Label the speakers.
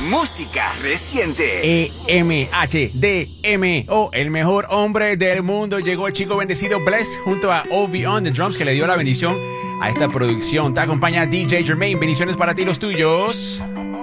Speaker 1: música reciente.
Speaker 2: EMHDMO, el mejor hombre del mundo. Llegó el chico bendecido Bless junto a Ovi on the drums, que le dio la bendición a esta producción. Te acompaña DJ Jermaine. Bendiciones para ti, los tuyos.